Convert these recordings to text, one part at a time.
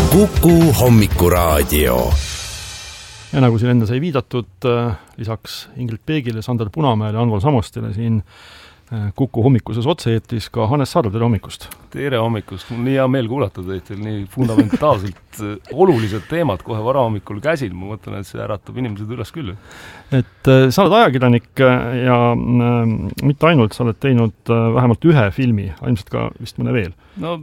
Kuku hommikuraadio. Ja nagu siin enne sai viidatud, lisaks Ingrid Peegile, Sander Punamäele ja Anvol Samostele siin Kuku hommikuses otse-eetris ka Hannes Sarv, tere hommikust! Tere hommikust! Mul nii hea meel kuulata teid, teil nii fundamentaalselt olulised teemad kohe varahommikul käsil. Ma mõtlen, et see äratab inimesed üles küll. Et sa oled ajakirjanik ja mitte ainult, sa oled teinud vähemalt ühe filmi, ilmselt ka vist mõne veel.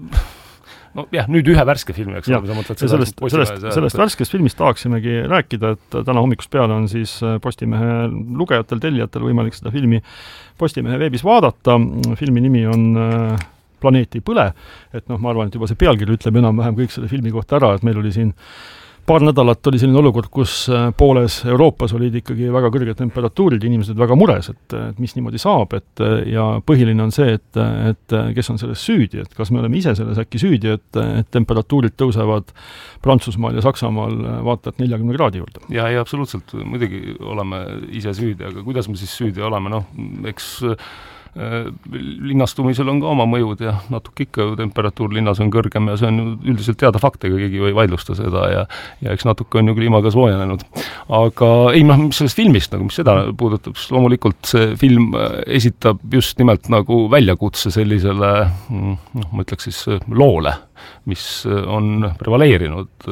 No jah, nüüd ühe värske filmi, eks ole, sellest värskest filmist tahaksimegi rääkida, et täna hommikust peale on siis Postimehe lugejatel, tellijatel võimalik seda filmi Postimehe veebis vaadata. Filmi nimi on Planeeti põle, et ma arvan, et juba see pealkiri ütleb enam-vähem kõik selle filmi kohta ära, et meil oli siin paar nädalat oli selline olukord, kus pooles Euroopas olid ikkagi väga kõrged temperatuurid, inimesed väga mures, et mis niimoodi saab, ja põhiline on see, et kes on selles süüdi, et kas me oleme ise selles äkki süüdi, et temperatuurid tõusevad Prantsusmaal ja Saksamaal vaata et 40 kraadi juurde. Ja absoluutselt, muidugi oleme ise süüdi, aga kuidas me siis süüdi oleme, eks linnastumisel on ka oma mõjud ja natuke ikka temperatuur linnas on kõrgem ja see on üldiselt teada fakt, ega keegi ei vaidlusta seda ja eks natuke on ju kliimaga soojenenud. Aga mis sellest filmist, mis seda puudutab, siis loomulikult see film esitab just nimelt nagu väljakutse sellisele, ma ütleks siis loole, mis on prevaleerinud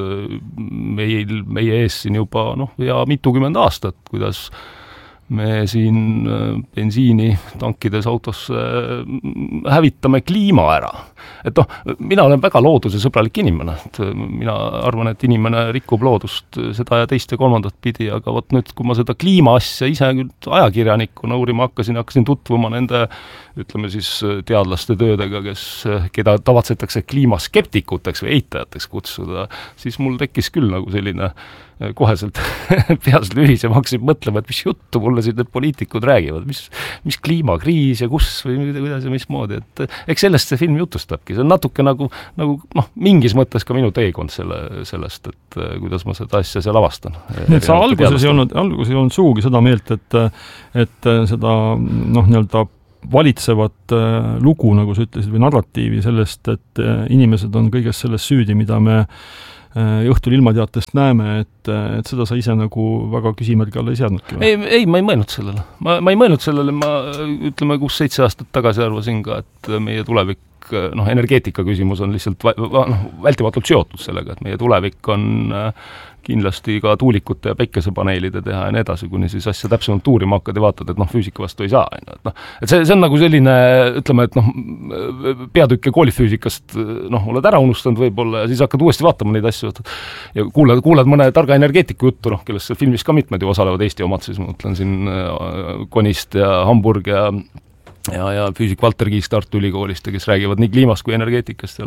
meie ees siin juba ja mitukümmend aastat, kuidas me siin bensiini tankides autosse hävitame kliima ära. Et mina olen väga loodusesõbralik inimene. Mina arvan, et inimene rikub loodust seda ja teist ja kolmandat pidi, aga nüüd, kui ma seda kliima asja ise ajakirjanikuna uurima hakkasin tutvuma nende, ütleme siis teadlaste töödega, keda tavatsetakse kliimaskeptikuteks või eitajateks kutsuda, siis mul tekkis küll nagu selline koheselt peas lühis ja ma hakkasin mõtlema, et mis juttu mulle siin need poliitikud räägivad, mis kliimakriis ja kus või kuidas ja mismoodi, et eks sellest see film jutustabki, see on natuke nagu mingis mõttes ka minu teekond sellest, et kuidas ma seda asja seal avastan. Nii et sa alguses ei olnud suugi seda meelt, et seda nii-öelda valitsevat lugu, nagu sa ütlesid, või narratiivi sellest, et inimesed on kõigest sellest süüdi, mida me õhtul ilmateatest näeme, et seda sa ise nagu väga küsimärgi alla ei seadnudki. Ei, ma ei mõelnud sellele. Ma ei mõelnud sellele, ma ütleme 6-7 aastat tagasi arvasin ka, et meie tulevik, energeetika küsimus on lihtsalt vältimatult seotud sellega, et meie tulevik on kindlasti ka tuulikute ja päikesepaneelide teha ja nii edasi, kuni siis asja täpsemalt uurima hakkad ja vaatad, et füüsika vastu ei saa. Et see on nagu selline, ütleme, et peatükke koolifüüsikast oled ära unustanud võib-olla ja siis hakkad uuesti vaatama neid asju ja kuulad mõne targa energeetiku juttu, kellest seal filmis ka mitmed ju osalevad Eesti omad, siis ma mõtlen siin Konist ja Hamburg ja füüsik Valter Kiis Tartu Ülikoolist, kes räägivad nii kliimast kui energeetikast,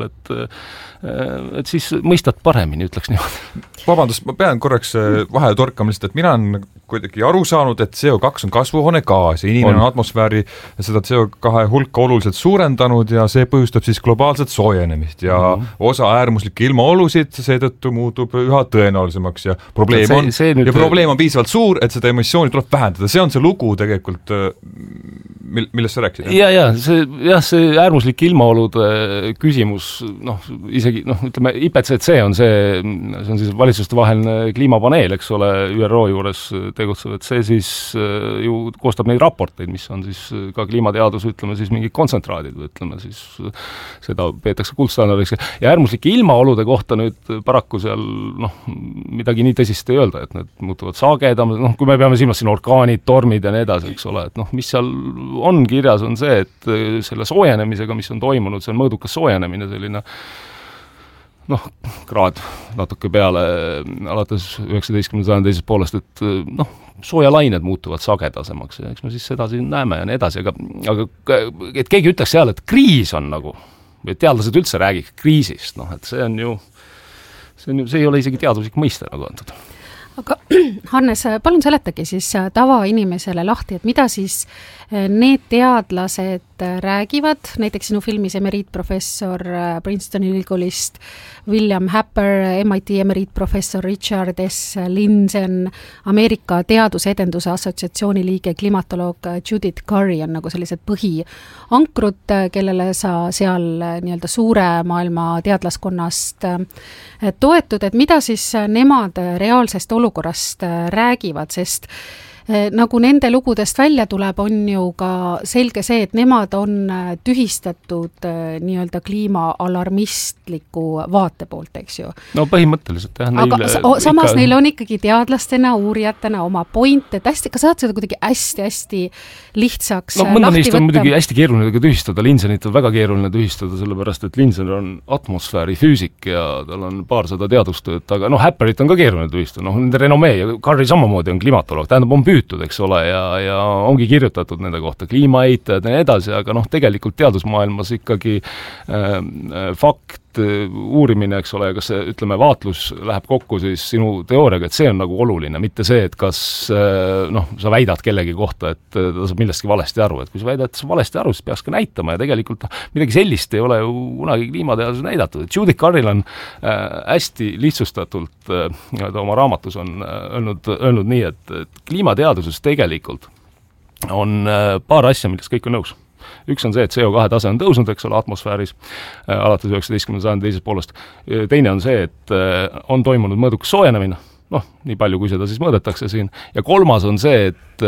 et siis mõistad paremini, ütleks niimoodi. Vabandust, ma pean korraks vahele torkama lihtsalt, et mina olen kuidagi aru saanud, et CO2 on kasvuhoonegaas ja inimene on atmosfääri seda CO2 hulka oluliselt suurendanud ja see põhjustab siis globaalset soojenemist ja osa äärmuslikke ilmaolusid seetõttu muutub üha tõenäolisemaks ja probleem on piisavalt suur, et seda emissiooni tuleb vähendada. See on see lugu tegelikult, millest sa rääkisid? See äärmuslike ilmaolude küsimus, isegi, ütleme, IPCC on see on siis valitsuste vaheline kliimapaneel, eks ole, ÜRO juures tegutsev, et see siis ju koostab neid raporteid, mis on siis ka kliimateadus, ütleme siis mingid kontsentraadid, või ütleme siis seda peetakse kuldstandardiks. Ja äärmuslike ilmaolude kohta nüüd paraku seal midagi nii tõsist ei öelda, et need muutuvad sagedam, kui me peame silmas siin orkaanid, tormid ja nii edasi, eks ole, et mis seal on kirjas, on see, et selle soojenemisega, mis on toimunud, see on mõõdukas soojenemine, selline kraad natuke peale alates 19. sajandi teisest poolest, et soojalained muutuvad sagedasemaks ja eks me siis seda siin näeme ja nii edasi, aga et keegi ütleks seal, et kriis on nagu, või teadlased üldse räägiks kriisist, et see ei ole isegi teaduslik mõiste nagu antud. Aga Hannes, palun seletagi siis tavainimesele lahti, et mida siis need teadlased räägivad, näiteks sinu filmis emeriitprofessor Princetoni ülikoolist William Happer, MIT emeriitprofessor Richard S. Lindzen, Ameerika Teadusedenduse Assotsiatsiooni liige klimatoloog Judith Curry on nagu sellised põhiankrud, kellele sa seal nii-öelda suure maailma teadlaskonnast toetud, et mida siis nemad reaalsest olukorrast räägivad, sest nagu nende lugudest välja tuleb, on ju ka selge see, et nemad on tühistatud nii-öelda kliimaalarmistliku vaate poolt, eks ju. No põhimõtteliselt, jah. Aga samas neil on ikkagi teadlastena, uurijatena oma point, et hästi, ka saad seda kuidagi hästi lihtsaks lahti võtta? Mõnda neist on muidugi hästi keeruline tühistada, Lindzenit on väga keeruline tühistada, sellepärast et Lindzen on atmosfääri füüsik ja tal on paarsada teadustööd, aga Happerit on ka keeruline tühistada, nende renomee ja Curry samamoodi on klimatoloog, tähendab, on püütud, eks ole, ja ongi kirjutatud nende kohta kliimaeitajad ja nii edasi, aga tegelikult teadusmaailmas ikkagi fakt, uurimine, eks ole, kas see, ütleme, vaatlus läheb kokku siis sinu teooriaga, et see on nagu oluline, mitte see, et kas sa väidad kellegi kohta, et ta saab millestki valesti aru, et kui sa väidad, et sa valesti aru, siis peaks ka näitama ja tegelikult midagi sellist ei ole ju kunagi kliimateaduses näidatud, et Judith Curryl on hästi lihtsustatult oma raamatus on öelnud nii, et kliimateaduses tegelikult on paar asja, milles kõik on nõus. Üks on see, et CO2 tase on tõusnud, eks ole, atmosfääris alates 19. sajandi teisest poolest. Teine on see, et on toimunud mõõdukas soojenemine, nii palju, kui seda siis mõõdetakse siin. Ja kolmas on see, et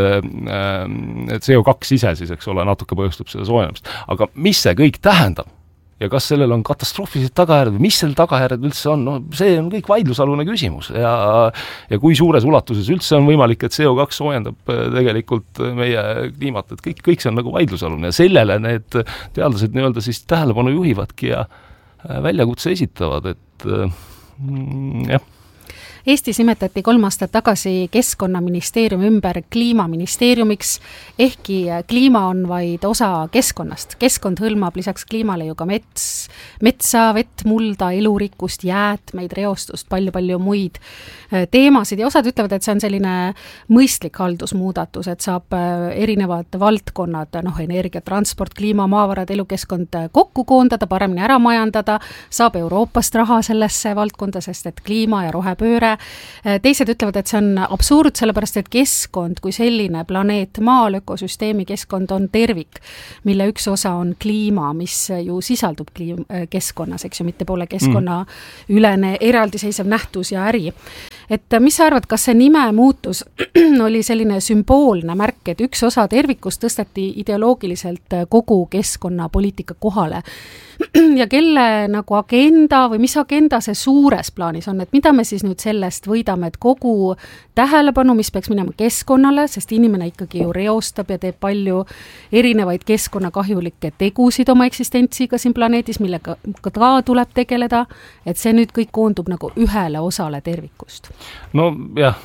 CO2 ise siis, eks ole, natuke põhjustab seda soojenemist. Aga mis see kõik tähendab? Ja kas sellel on katastroofilised tagajärjed või mis selle tagajärjed üldse on? See on kõik vaidlusalune küsimus ja kui suures ulatuses üldse on võimalik, et CO2 soojendab tegelikult meie kliimat, et kõik see on nagu vaidlusalune ja sellele need teadlased nii-öelda siis tähelepanu juhivadki ja väljakutse esitavad, et jah. Eestis nimetati 3 aastat tagasi Keskkonnaministeeriumi ümber kliimaministeeriumiks, ehkki kliima on vaid osa keskkonnast. Keskkond hõlmab lisaks kliimale ju ka metsa, vett, mulda, elurikkust, jäätmeid, reostust, palju muid teemasid ja osad ütlevad, et see on selline mõistlik haldusmuudatus, et saab erinevad valdkonnad, energia, transport, kliima, maavarad, elukeskkond kokku koondada, paremini ära majandada, saab Euroopast raha sellesse valdkonda, sest et kliima ja rohepööre. Teised ütlevad, et see on absurd, sellepärast et keskkond kui selline planeet Maal, ökosüsteemi keskkond on tervik, mille üks osa on kliima, mis ju sisaldub keskkonnas, eks ju, mitte pole keskkonna ülene eraldiseisev nähtus ja äri. Et mis sa arvad, kas see nime muutus oli selline sümboolne märk, et üks osa tervikust tõsteti ideoloogiliselt kogu keskkonnapoliitika kohale ja kelle nagu agenda või mis agenda see suures plaanis on, et mida me siis nüüd sellest võidame, et kogu tähelepanu, mis peaks minema keskkonnale, sest inimene ikkagi ju reostab ja teeb palju erinevaid keskkonnakahjulikke tegusid oma eksistentsiga siin planeedis, millega ka tuleb tegeleda, et see nüüd kõik koondub nagu ühele osale tervikust. No jah,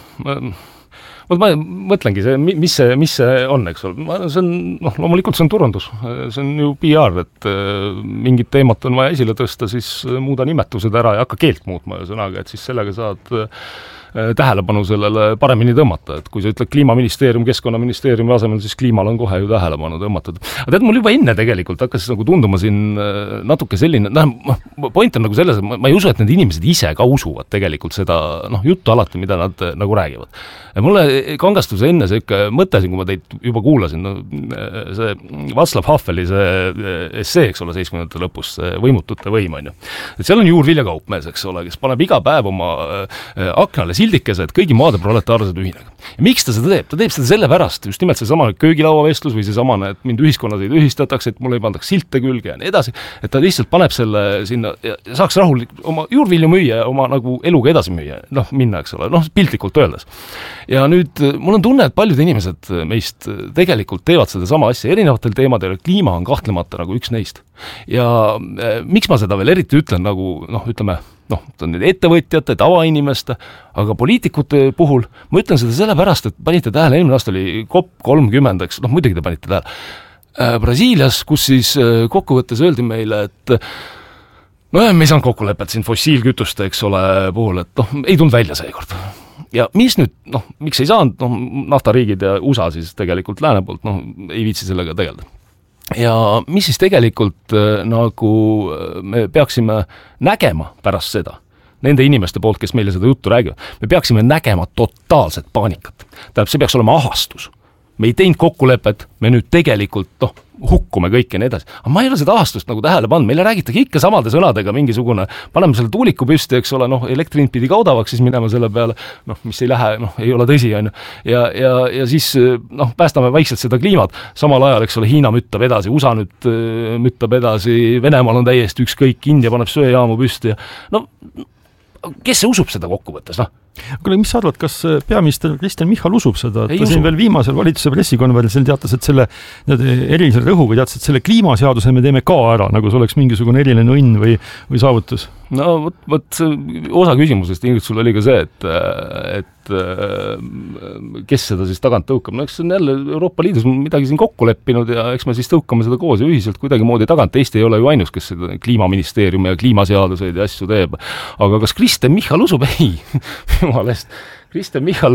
ma mõtlengi, mis see on, eks ole. See on, loomulikult see on turundus. See on ju PR, et mingid teemat on vaja esile tõsta, siis muuda nimetused ära ja hakka keelt muutma sõnaga, et siis sellega saad tähelepanu sellele paremini tõmmata, et kui sa ütled kliimaministeerium, keskkonnaministeeriumi asemel, siis kliimal on kohe ju tähelepanu tõmmatud. Aga tead, mul juba enne tegelikult hakkas nagu tunduma siin natuke selline, point on nagu selles, et ma ei usu, et need inimesed ise ka usuvad tegelikult seda juttu alati, mida nad nagu räägivad. Ja mulle kangastus enne see mõte, kui ma teid juba kuulasin, see Václav Haveli see essee, eks ole, 70. lõpus, võimutute võim, on ju. Et seal on juurviljakaupmees, eks ole, kes paneb iga päev oma aknale sildikese, et kõigi maade proletaarsed ühinega. Ja miks ta seda teeb? Ta teeb seda sellepärast, just nimelt see samane köögilauavestlus või see samane, et mind ühiskonnas ei tühistatakse, et mulle ei pandaks silte külge ja nii edasi, et ta lihtsalt paneb selle sinna ja saaks rahulik oma juurvilju müüa ja oma nagu eluga edasi müüa, minna, eks ole, piltlikult öeldes. Ja nüüd mul on tunne, et paljud inimesed meist tegelikult teevad seda sama asja erinevatel teemadel ja kliima on kahtlemata nagu üks neist. Ja miks ma seda veel eriti ütlen, nagu ütleme, ta on need ettevõtjate, tavainimeste, aga poliitikute puhul ma ütlen seda sellepärast, et panite tähele, eelmine aasta oli COP30, eks, muidugi te panite tähele, Brasiilias, kus siis kokkuvõttes öeldi meile, et me ei saanud kokkulepet siin fossiilkütuste, eks ole, puhul, et ei tulnud välja seekord. ja mis nüüd, miks ei saanud, naftariigid ja USA siis tegelikult lääne poolt, ei viitsi sellega tegeleda. Ja mis siis tegelikult nagu me peaksime nägema pärast seda, nende inimeste poolt, kes meile seda juttu räägivad, me peaksime nägema totaalset paanikat. Tähendab, see peaks olema ahastus. Me ei teinud kokkulepet, me nüüd tegelikult hukkume kõik ja nii edasi. Aga ma ei ole seda ahastust nagu tähele pannud, meile räägitakse ikka samade sõnadega mingisugune, paneme selle tuuliku püsti, eks ole, elektriint pidi kaudavaks siis minema selle peale, mis ei lähe, ei ole tõsi, on ju. Ja siis päästame vaikselt seda kliimat, samal ajal, eks ole, Hiina müttab edasi, USA nüüd müttab edasi, Venemaal on täiesti ükskõik, India paneb söejaamu püsti ja kes see usub seda kokkuvõttes, Kuule, mis sa arvad, kas peaminister Kristen Michal usub seda, et ta siin veel viimasel valitsuse pressikonverentsil teatas, et selle erilisel rõhuga teatas, et selle kliimaseaduse me teeme ka ära, nagu see oleks mingisugune eriline õnn või saavutus? No võt osa küsimusest ilmselt sul oli ka see, et kes seda siis tagant tõukab. Eks on jälle Euroopa Liidus midagi siin kokku leppinud ja eks me siis tõukame seda koos ja ühiselt kuidagi moodi tagant. Eesti ei ole ju ainus, kes seda kliimaministeeriumi ja kliimaseaduseid ja asju teeb. Aga kas Kristen Michal usub? Ei, jumalest. Kristen Michal,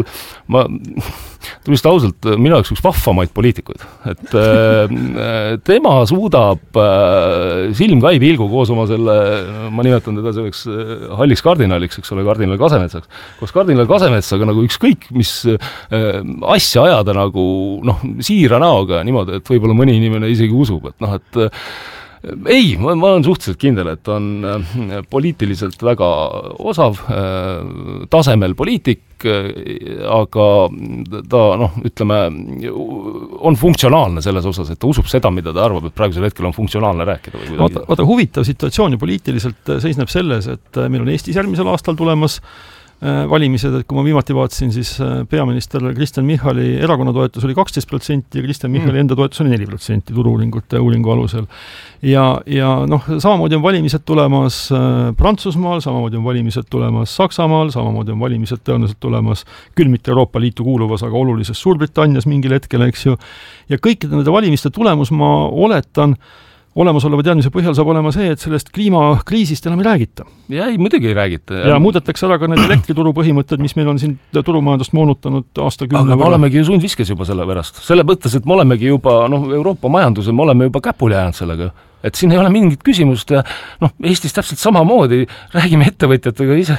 tulist ausalt, minu jaoks üks vahvamaid poliitikuid, et tema suudab silm kai pilgu koos oma selle, ma nimetan teda selleks halliks kardinaliks, eks ole, kardinal Kasemetsaks, koos kardinal Kasemetsaga nagu ükskõik, mis asja ajada nagu siira näoga niimoodi, et võib-olla mõni inimene isegi usub, et ei, ma olen suhteliselt kindel, et on poliitiliselt väga osav, tasemel poliitik, aga ta, ütleme, on funktsionaalne selles osas, et ta usub seda, mida ta arvab, et praegusel hetkel on funktsionaalne rääkida. Vaata, huvitav situatsioon ja poliitiliselt seisneb selles, et meil on Eestis järgmisel aastal tulemas valimised, et kui ma viimati vaatasin, siis peaminister Kristen Michali erakonna toetus oli 12% ja Kristen Michali enda toetus oli 4% turu-uuringute uuringu alusel. Ja samamoodi on valimised tulemas Prantsusmaal, samamoodi on valimised tulemas Saksamaal, samamoodi on valimised tõenäoliselt tulemas küll mitte Euroopa Liitu kuuluvas, aga olulises Suurbritannias mingil hetkel, eks ju. Ja kõikide nende valimiste tulemus, ma oletan, olemasoleva teadmise põhjal saab olema see, et sellest kliimakriisist enam ei räägita. Ja ei, muidugi ei räägita. Ja muudetakse ära ka need elektrituru põhimõtted, mis meil on siin turumajandust moonutanud aastakümne võrra. Aga me olemegi ju sundviskes juba selle pärast. Selle mõttes, et me olemegi juba, Euroopa majandusel, me oleme juba käpuli ajanud sellega. Et siin ei ole mingit küsimust ja Eestis täpselt samamoodi räägime ettevõtjatega,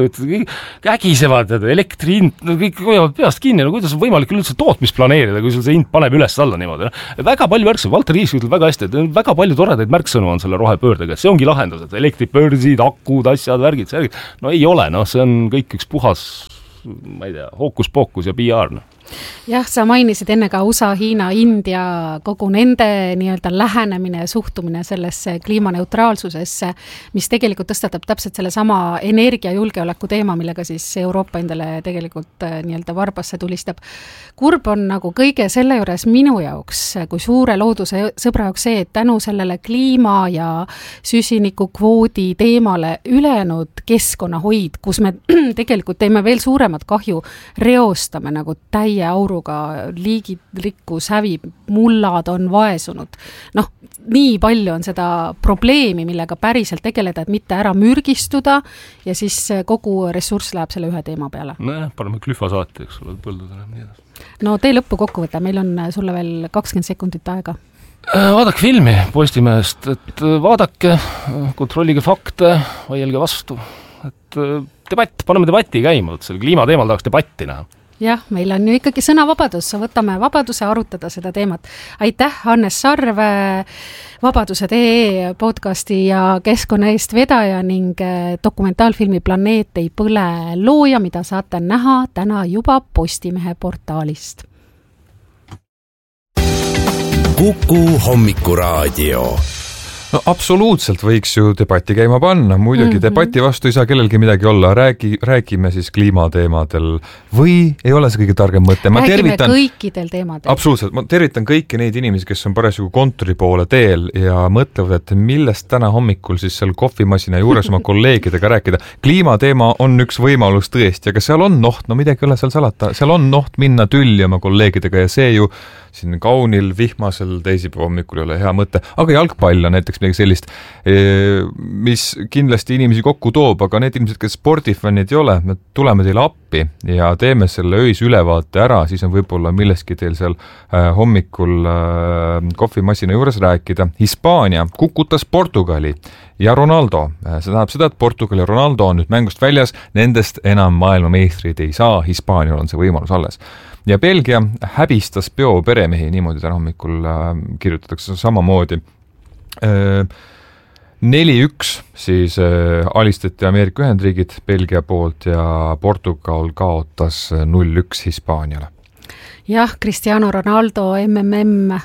ägisevad elektrihind, kõik hoiavad peast kinni, kuidas on võimalik üldse tootmist planeerida, kui sul see hind paneb üles alla niimoodi. Väga palju märksõnu, Valter Riis ütleb väga hästi, et väga palju toredaid märksõnu on selle rohepöördega, et see ongi lahendus, et elektripöörsid, akud, asjad, värgid, ei ole, see on kõik üks puhas, ma ei tea, hookus-pookus ja PR. Jah, sa mainisid enne ka USA, Hiina, India, kogu nende nii-öelda lähenemine ja suhtumine sellesse kliimaneutraalsusesse, mis tegelikult tõstatab täpselt selle sama energiajulgeoleku teema, millega siis Euroopa endale tegelikult nii-öelda varbasse tulistab. Kurb on nagu kõige selle juures minu jaoks, kui suure looduse sõbra jaoks see, et tänu sellele kliima ja süsiniku kvoodi teemale ülejäänud keskkonnahoid, kus me tegelikult teeme veel suuremat kahju, reostame nagu täie auruga, liigirikkus hävib, mullad on vaesunud. Nii palju on seda probleemi, millega päriselt tegeleda, et mitte ära mürgistuda ja siis kogu ressurss läheb selle ühe teema peale. Paneme glüfosaati, eks ole, põldudele. Tee lõppu kokkuvõte, meil on sulle veel 20 sekundit aega. Vaadake filmi Postimehest, et vaadake, kontrollige fakte, vaielge vastu. Et debatt, paneme debatti käima, et selle kliimateemal tahaks debatti näha. Jah, meil on ju ikkagi sõnavabadus, võtame vabaduse arutada seda teemat. Aitäh, Hannes Sarv, Vabadused.ee podcasti ja keskkonna eest vedaja ning dokumentaalfilmi Planeet ei põle looja, mida saate näha täna juba Postimehe portaalist. Kuku hommikuraadio. Absoluutselt võiks ju debatti käima panna, muidugi debati vastu ei saa kellelgi midagi olla, räägime siis kliimateemadel või ei ole see kõige targem mõte. Räägime kõikidel teemadel. Absoluutselt, ma tervitan kõiki neid inimesi, kes on parasjagu kontori poole teel ja mõtlevad, et millest täna hommikul siis seal kohvimasina juures oma kolleegidega rääkida. Kliimateema on üks võimalus tõesti, aga seal on noht, midagi ei ole seal salata, seal on noht minna tülli oma kolleegidega ja see ju siin kaunil vihmasel teisipäeva hommikul ei ole hea mõte, aga jalgpall on näiteks midagi sellist, mis kindlasti inimesi kokku toob, aga need inimesed, kes spordifännid ei ole, me tuleme teile appi ja teeme selle öise ülevaate ära, siis on võib-olla millestki teil seal hommikul kohvimassina juures rääkida. Hispaania kukutas Portugali ja Ronaldo. See tähendab seda, et Portugal ja Ronaldo on nüüd mängust väljas, nendest enam maailmameistrid ei saa, Hispaanial on see võimalus alles. Ja Belgia häbistas peo peremehi, niimoodi täna hommikul kirjutatakse samamoodi. 4-1 siis alistati Ameerika Ühendriigid Belgia poolt ja Portugal kaotas 0-1 Hispaaniale. Jah, Cristiano Ronaldo MMM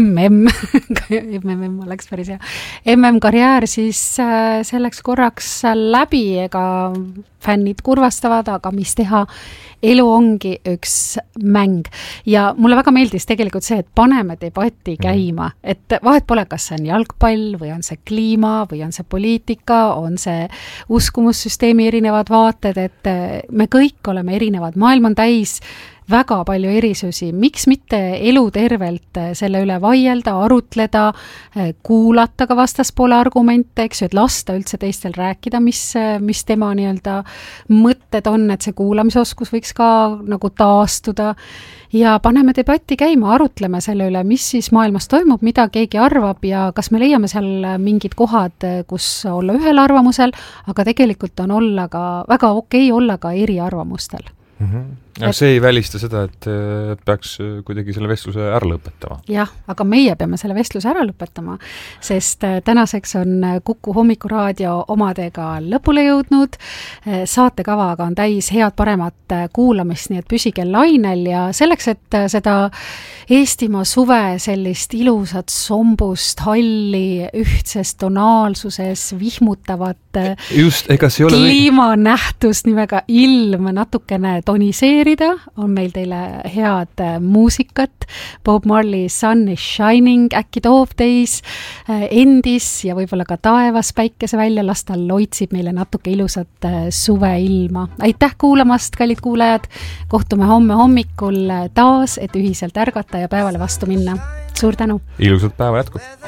oleks päris hea. MM-karjäär siis selleks korraks läbi, ega fännid kurvastavad, aga mis teha, elu ongi üks mäng. Ja mulle väga meeldis tegelikult see, et paneme debatti käima, et vahet pole, kas see on jalgpall või on see kliima või on see poliitika, on see uskumussüsteemi erinevad vaated, et me kõik oleme erinevad, maailm on täis väga palju erisusi, miks mitte elutervelt selle üle vaielda, arutleda, kuulata ka vastaspoole argumente, eks ju, et lasta üldse teistel rääkida, mis tema nii-öelda mõtted on, et see kuulamisoskus võiks ka nagu taastuda ja paneme debatti käima, arutleme selle üle, mis siis maailmas toimub, mida keegi arvab ja kas me leiame seal mingid kohad, kus olla ühel arvamusel, aga tegelikult on olla ka, väga okei olla ka eriarvamustel. Ja see ei välista seda, et peaks kuidagi selle vestluse ära lõpetama. Jah, aga meie peame selle vestluse ära lõpetama, sest tänaseks on Kuku hommikuraadio omadega lõpule jõudnud. Saatekavaga on täis head paremat kuulamist, nii et püsige lainel ja selleks, et seda Eestimaa suve sellist ilusat sombust, halli, ühtses tonaalsuses, vihmutavat just, ega see ole kliimanähtust nimega ilm natukene toniseerida, on meil teile head muusikat. Bob Marley Sun is Shining äkki toob teis endis ja võib-olla ka taevas päikese välja, las ta loitsib meile natuke ilusat suveilma. Aitäh kuulamast, kallid kuulajad! Kohtume homme hommikul taas, et ühiselt ärgata ja päevale vastu minna. Suur tänu! Ilusat päeva jätkub!